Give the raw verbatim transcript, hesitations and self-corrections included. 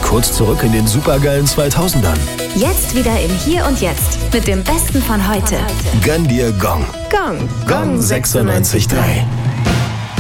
kurz zurück in den supergeilen zweitausendern. Jetzt wieder im Hier und Jetzt mit dem Besten von heute. Gönn dir Gong. Gong. Gong sechsundneunzig Komma drei.